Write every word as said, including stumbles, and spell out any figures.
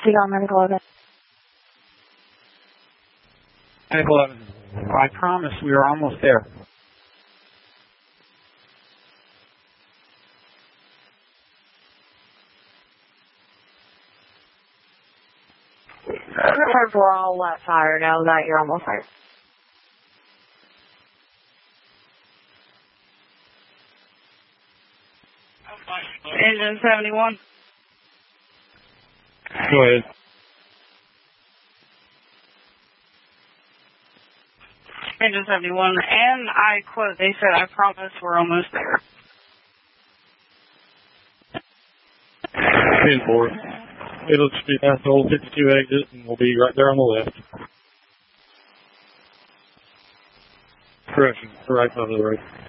Seagull Medical eleven. Medical eleven. I promise we are almost there. We're all let fire now that you're almost there. Engine seventy-one. Go ahead. Engine seventy-one, and I quote, they said, I promise we're almost there. ten four. It'll just be past the old fifty-two exit, and we'll be right there on the left. Correction, the right side of the road.